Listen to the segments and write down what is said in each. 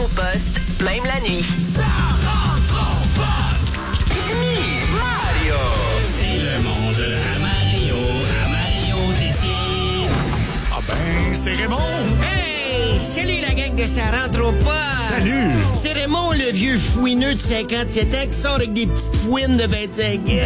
au poste, même la nuit. Ça rentre au poste. Mario. C'est le monde à Mario Tessier. Ah ben, c'est Raymond. Hey! Salut la gang de Ça rentre au poste! Salut! C'est Raymond, le vieux fouineux de 57 ans qui sort avec des petites fouines de 25 ans.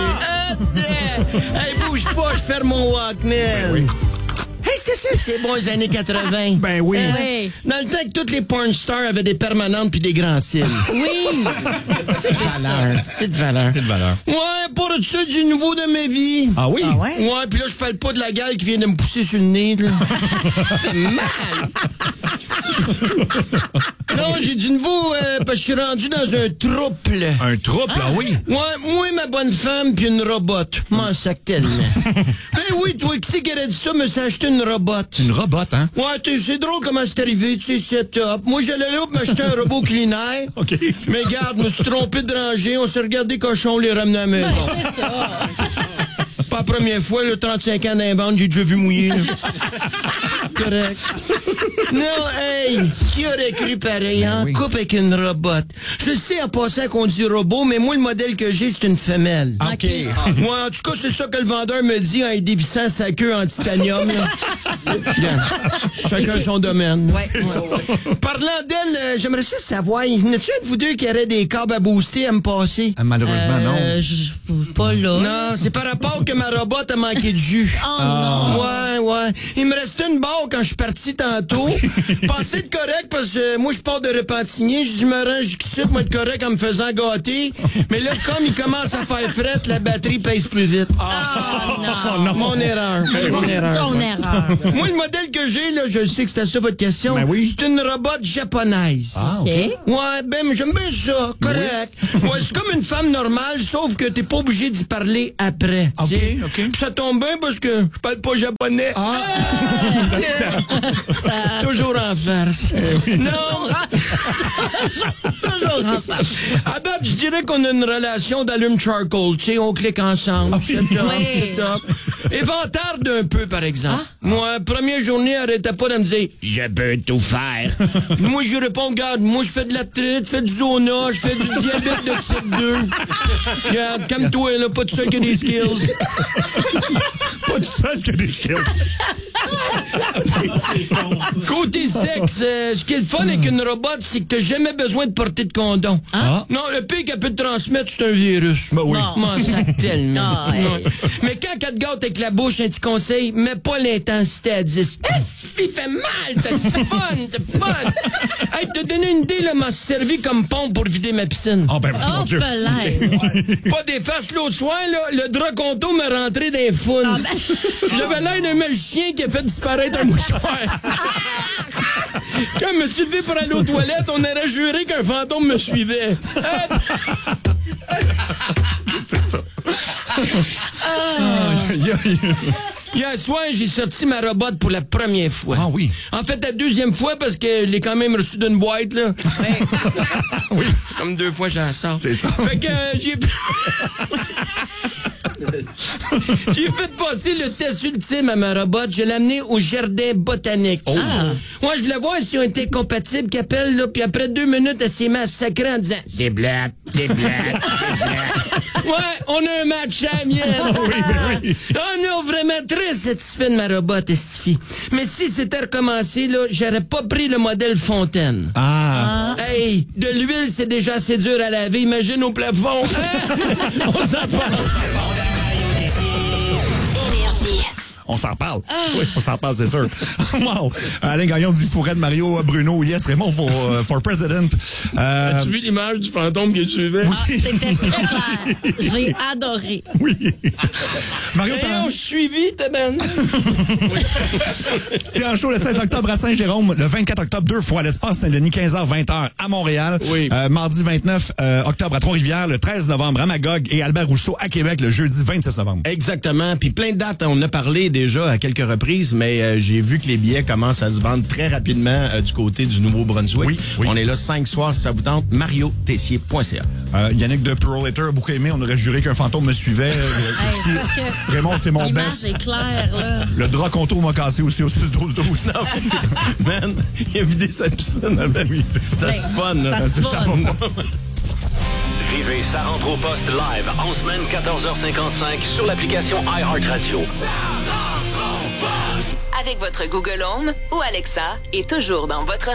Hey, bouge pas, je ferme mon Walkman. Oui. Hey, c'était ça, c'est bon, les années 80. Ben oui. Oui. Dans le temps que toutes les porn stars avaient des permanentes puis des grands cils. Oui. C'est de valeur. C'est de valeur. C'est de valeur. Ouais, pour ça, du nouveau de ma vie. Ah oui? Ah ouais? Ouais, puis là, je parle pas de la gale qui vient de me pousser sur le nez, là. C'est mal! Non, j'ai du nouveau, parce que je suis rendu dans un trouble. Un trouble, ah oui? Ouais, moi, ma bonne femme, puis une robote. M'en sac tellement. Ben oui, toi, qui c'est qui aurait dit ça, me s'est acheté une robote? Une robote, hein? Ouais, c'est drôle comment c'est arrivé, tu sais, c'est top. Moi, j'allais là pour m'acheter un robot culinaire. OK. Mais garde, je me suis trompé de rangée, on s'est regardé cochon, les ramener à la maison. C'est ça. Pas la première fois, le 35 ans d'invente, j'ai déjà vu mouiller. Là. Correct. Non, hey, qui aurait cru pareil, en oui. couple avec une robote? Je sais en passant qu'on dit robot, mais moi, le modèle que j'ai, c'est une femelle. OK. Moi, en tout cas, c'est ça que le vendeur me dit en dévissant sa queue en titanium. Là. Regarde. Chacun son domaine. Ouais. Parlant d'elle, j'aimerais ça savoir, y en a-tu un de vous deux qui aurait des câbles à booster à me passer? Ah, malheureusement, non. Pas là. Non, c'est par rapport que ma robote a manqué de jus. Oh non. Ouais. Il me restait une barre quand je suis parti tantôt. Pensez de correct parce que moi, je pars de Repentigny. Je me range ici pour être correct en me faisant gâter. Mais là, comme il commence à faire fret, la batterie pèse plus vite. Oh, non. Mon erreur. Mon erreur. Ton erreur. Moi, le modèle que j'ai, là, je sais que c'était ça votre question. Ben oui. C'est une robot japonaise. Ah, OK. OK. Ouais, ben, j'aime bien ça, correct. Ouais, c'est comme une femme normale, sauf que t'es pas obligé d'y parler après, tu sais. OK. Puis ça tombe bien parce que je parle pas japonais. Toujours en farce. Non. Toujours en face. À date, je dirais qu'on a une relation d'allume charcoal, tu sais, on clique ensemble. C'est top, Oui. c'est top. Éventarde un peu, par exemple. Moi, première journée, elle arrêtait pas de me dire « Je peux tout faire ». Moi, je lui réponds « Regarde, moi, je fais de l'arthrite, je fais du zona, je fais du diabète de type 2. Regarde, calme-toi, là, pas de seul que des skills. » Pas tout seul que des skills. Côté sexe, ce qui est le fun avec une robot, c'est que t'as jamais besoin de porter de condom. Non, le pire qu'elle peut te transmettre, c'est un virus. Ben oui. Non. M'en sac tellement. Ah, ouais. Ouais. Mais quand elle te gâte avec la bouche, un petit conseil, mets pas l'intensité à 10. Ce qui fait mal, ça, c'est fun, c'est fun. Hey, te donner une idée, là, m'a servi comme pompe pour vider ma piscine. Oh, ben, mon Oh, Dieu. peut-être. Pas des faces l'autre soir, là, le drap conto m'a rentré dans les foules. J'avais l'air d'un magicien qui a fait disparaître un mouchoir. Quand je me suis levé pour aller aux toilettes, on aurait juré qu'un fantôme me suivait. C'est ça. Hier soir, j'ai sorti ma robot pour la première fois. Ah oui. En fait, la deuxième fois, parce que je l'ai quand même reçu d'une boîte, là. Oui. Comme 2 fois, j'en sors. C'est ça. Fait que j'ai... J'ai fait passer le test ultime à ma robot. Je l'ai amené au jardin botanique. Oh. Moi, je voulais voir si on était compatibles, qu'elle appelle, là, puis après 2 minutes, elle s'est mise à sacrer en disant « C'est blate, c'est blate, c'est blate. » Ouais, on a un match à la mienne. oui. On est vraiment très satisfait de ma robot, Estifi. Mais si c'était recommencé, là, j'aurais pas pris le modèle Fontaine. Ah. Hey, de l'huile, c'est déjà assez dur à laver. Imagine au plafond. Hein? On s'en parle. Énergie. On s'en parle. Oui, on s'en parle, c'est sûr. Wow. Alain Gagnon dit fourret de Mario Bruno. Yes, Raymond for president. As-tu vu l'image du fantôme qui suivait? Ah, c'était très clair. J'ai adoré. Oui. Mario Hey, Parent. on suivi, ta bande. T'es en show le 16 octobre à Saint-Jérôme, le 24 octobre, 2 fois à l'Espace Saint-Denis, 15h, 20h à Montréal. Oui. Mardi 29 octobre à Trois-Rivières, le 13 novembre à Magog et Albert Rousseau à Québec le jeudi 26 novembre. Exactement. Puis plein de dates, on a parlé déjà à quelques reprises, mais j'ai vu que les billets commencent à se vendre très rapidement du côté du Nouveau-Brunswick. Oui, oui. On est là 5 soirs, si ça vous tente, mariotessier.ca. Yannick de Pro Later a beaucoup aimé. On aurait juré qu'un fantôme me suivait. Hey, parce que Raymond, c'est mon l'image best. est claire, là. Le drap contour m'a cassé aussi au 6-12-12. Non, man, il a vidé sa piscine. Ben oui, c'est fun. Là. Ça se Ça fun. Vivez Ça rentre au poste live en semaine 14h55 sur l'application iHeartRadio. Avec votre Google Home ou Alexa et toujours dans votre